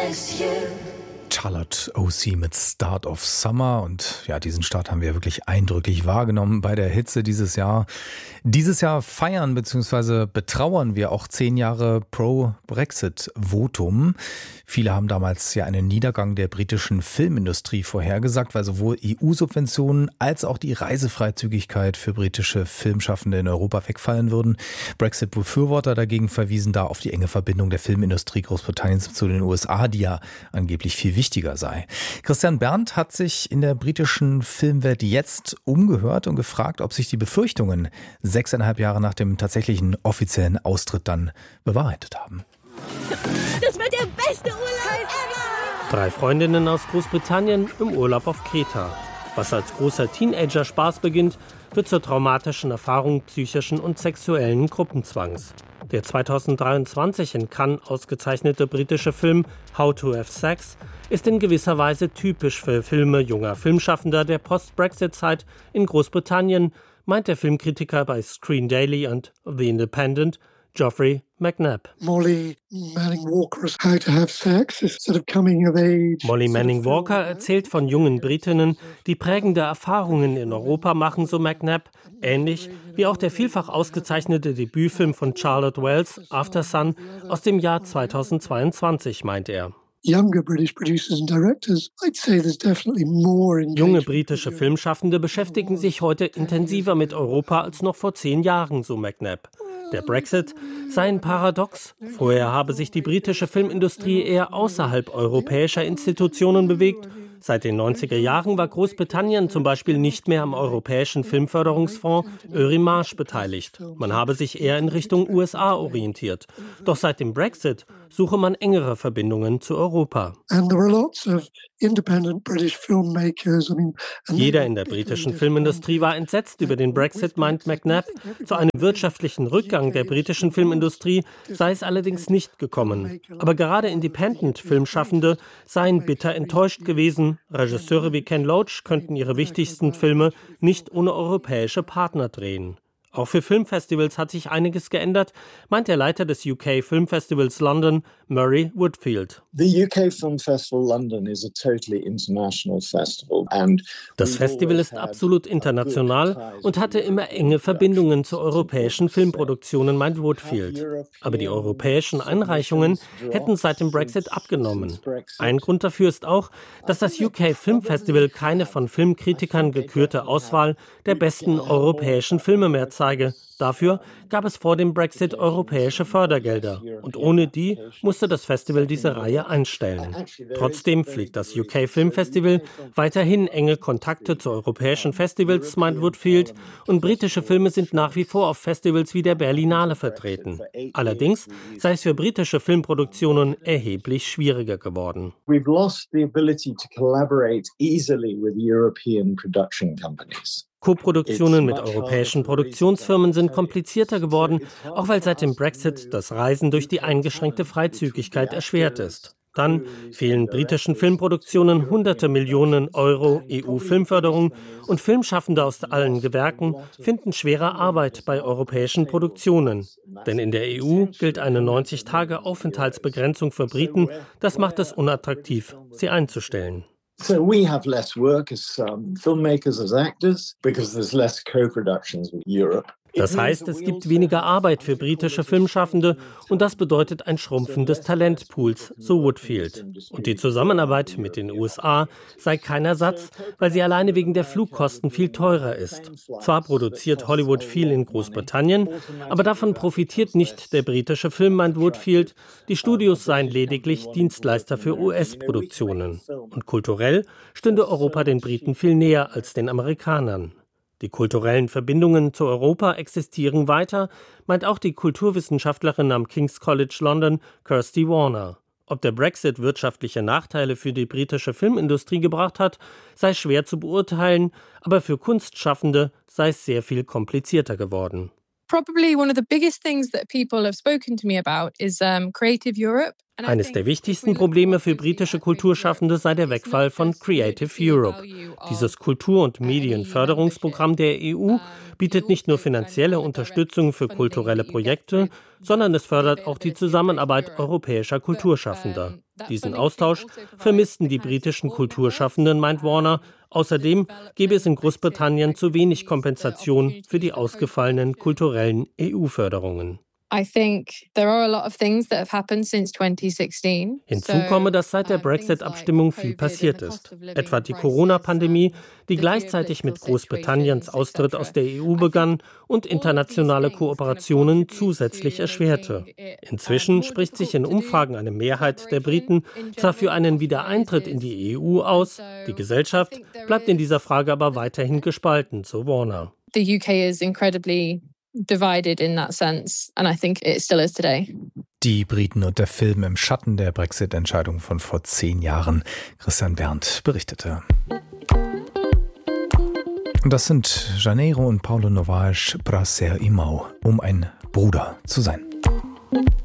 Charlotte O.C. mit Start of Summer, und ja, diesen Start haben wir wirklich eindrücklich wahrgenommen bei der Hitze dieses Jahr. Dieses Jahr feiern bzw. betrauern wir auch 10 Jahre Pro-Brexit-Votum. Viele haben damals ja einen Niedergang der britischen Filmindustrie vorhergesagt, weil sowohl EU-Subventionen als auch die Reisefreizügigkeit für britische Filmschaffende in Europa wegfallen würden. Brexit-Befürworter dagegen verwiesen da auf die enge Verbindung der Filmindustrie Großbritanniens zu den USA, die ja angeblich viel wichtiger sei. Christian Berndt hat sich in der britischen Filmwelt jetzt umgehört und gefragt, ob sich die Befürchtungen 6,5 Jahre nach dem tatsächlichen offiziellen Austritt dann bewahrheitet haben. Das wird der beste Urlaub ever! 3 Freundinnen aus Großbritannien im Urlaub auf Kreta. Was als großer Teenager-Spaß beginnt, wird zur traumatischen Erfahrung psychischen und sexuellen Gruppenzwangs. Der 2023 in Cannes ausgezeichnete britische Film How to Have Sex ist in gewisser Weise typisch für Filme junger Filmschaffender der Post-Brexit-Zeit in Großbritannien, meint der Filmkritiker bei Screen Daily und The Independent, Geoffrey McNabb. Molly Manning Walker's How to Have Sex is sort of coming of age. Molly Manning Walker erzählt von jungen Britinnen, die prägende Erfahrungen in Europa machen, so McNabb, ähnlich wie auch der vielfach ausgezeichnete Debütfilm von Charlotte Wells, After Sun, aus dem Jahr 2022, meint er. Younger British producers and directors, I'd say there's definitely more engagement. Junge britische Filmschaffende beschäftigen sich heute intensiver mit Europa als noch vor 10 Jahren, so McNabb. Der Brexit sei ein Paradox. Vorher habe sich die britische Filmindustrie eher außerhalb europäischer Institutionen bewegt. Seit den 90er Jahren war Großbritannien zum Beispiel nicht mehr am europäischen Filmförderungsfonds Eurimage beteiligt. Man habe sich eher in Richtung USA orientiert. Doch seit dem Brexit suche man engere Verbindungen zu Europa. Jeder in der britischen Filmindustrie war entsetzt über den Brexit, meint McNabb. Zu einem wirtschaftlichen Rückgang der britischen Filmindustrie sei es allerdings nicht gekommen. Aber gerade Independent-Filmschaffende seien bitter enttäuscht gewesen. Regisseure wie Ken Loach könnten ihre wichtigsten Filme nicht ohne europäische Partner drehen. Auch für Filmfestivals hat sich einiges geändert, meint der Leiter des UK Film Festivals London, Murray Woodfield. The UK Film Festival London is a totally international festival. Das Festival ist absolut international und hatte immer enge Verbindungen zu europäischen Filmproduktionen, meint Woodfield. Aber die europäischen Einreichungen hätten seit dem Brexit abgenommen. Ein Grund dafür ist auch, dass das UK Film Festival keine von Filmkritikern gekürte Auswahl der besten europäischen Filme mehr zeige. Dafür gab es vor dem Brexit europäische Fördergelder und ohne die musste das Festival diese Reihe einstellen. Trotzdem pflegt das UK Film Festival weiterhin enge Kontakte zu europäischen Festivals, meint Woodfield, und britische Filme sind nach wie vor auf Festivals wie der Berlinale vertreten. Allerdings sei es für britische Filmproduktionen erheblich schwieriger geworden. We've lost the ability to collaborate easily with European production companies. Koproduktionen mit europäischen Produktionsfirmen sind komplizierter geworden, auch weil seit dem Brexit das Reisen durch die eingeschränkte Freizügigkeit erschwert ist. Dann fehlen britischen Filmproduktionen hunderte Millionen Euro EU-Filmförderung und Filmschaffende aus allen Gewerken finden schwere Arbeit bei europäischen Produktionen. Denn in der EU gilt eine 90-Tage-Aufenthaltsbegrenzung für Briten. Das macht es unattraktiv, sie einzustellen. So we have less work as filmmakers, as actors, because there's less co-productions with Europe. Das heißt, es gibt weniger Arbeit für britische Filmschaffende und das bedeutet ein Schrumpfen des Talentpools, so Woodfield. Und die Zusammenarbeit mit den USA sei kein Ersatz, weil sie alleine wegen der Flugkosten viel teurer ist. Zwar produziert Hollywood viel in Großbritannien, aber davon profitiert nicht der britische Film, meint Woodfield. Die Studios seien lediglich Dienstleister für US-Produktionen. Und kulturell stünde Europa den Briten viel näher als den Amerikanern. Die kulturellen Verbindungen zu Europa existieren weiter, meint auch die Kulturwissenschaftlerin am King's College London, Kirsty Warner. Ob der Brexit wirtschaftliche Nachteile für die britische Filmindustrie gebracht hat, sei schwer zu beurteilen, aber für Kunstschaffende sei es sehr viel komplizierter geworden. Probably one of the biggest things that people have spoken to me about is Creative Europe. Eines der wichtigsten Probleme für britische Kulturschaffende sei der Wegfall von Creative Europe. Dieses Kultur- und Medienförderungsprogramm der EU bietet nicht nur finanzielle Unterstützung für kulturelle Projekte, sondern es fördert auch die Zusammenarbeit europäischer Kulturschaffender. Diesen Austausch vermissten die britischen Kulturschaffenden, meint Warner. Außerdem gäbe es in Großbritannien zu wenig Kompensation für die ausgefallenen kulturellen EU-Förderungen. Hinzu komme, dass seit der Brexit-Abstimmung viel passiert ist. Etwa die Corona-Pandemie, die gleichzeitig mit Großbritanniens Austritt aus der EU begann und internationale Kooperationen zusätzlich erschwerte. Inzwischen spricht sich in Umfragen eine Mehrheit der Briten zwar für einen Wiedereintritt in die EU aus, die Gesellschaft bleibt in dieser Frage aber weiterhin gespalten, so Warner. The UK is incredibly divided in that sense, and I think it still is today. Die Briten und der Film im Schatten der Brexit-Entscheidung von vor 10 Jahren. Christian Berndt berichtete. Und das sind Janeiro und Paulo Novaes pra ser irmão, um ein Bruder zu sein.